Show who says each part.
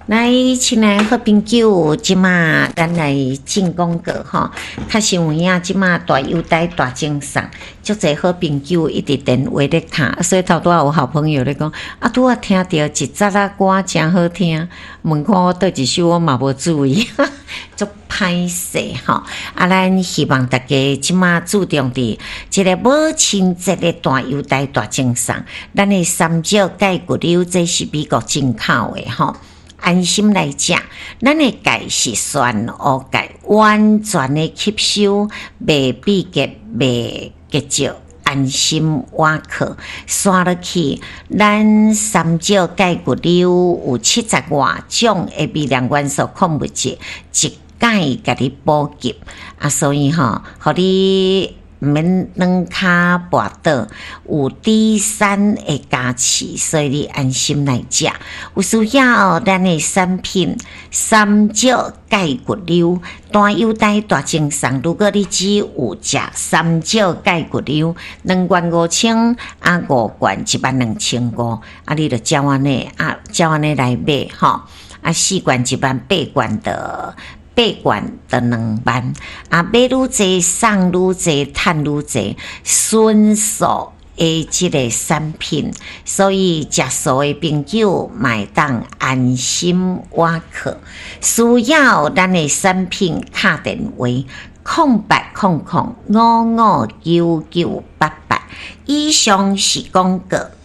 Speaker 1: 来，亲爱好朋友，即马咱来进广告吼。较实有影，即马大优待大精送，足侪好朋友一直电话咧敲，所以头拄有好朋友咧讲，啊，拄啊听到一扎仔歌真好听，问看我倒一首我嘛无注意，足歹势吼。啊，咱希望大家即马注重伫即个母亲节的大优待大精送，咱的三椒钙骨溜，这是美国进口的吼。安心来食，咱的钙是选乌钙，完全的吸收，袂闭结，袂结石。安心瓦克刷落去，咱三椒钙骨溜有70外种的微量元素矿物质，一钙甲你补给啊，所以吼，互你毋免软骹跋倒，有D3的加持，所以你安心来食。有需要咱的产品，三椒钙骨溜大优待大精送。如果你只有食三椒钙骨溜，2罐5000，啊5罐12500，啊你就照安尼来买吼，啊4罐18000，8罐的。8罐的2万，啊，买愈济送愈济，赚愈济，纯素的即个产品，所以食素的朋友买当安心瓦克。需要咱的产品，打电话0800559988。以上是广告。